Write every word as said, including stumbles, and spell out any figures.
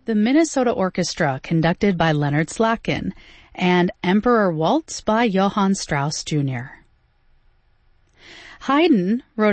the Minnesota Orchestra conducted by Leonard Slatkin, and Emperor Waltz by Johann Strauss Junior Haydn wrote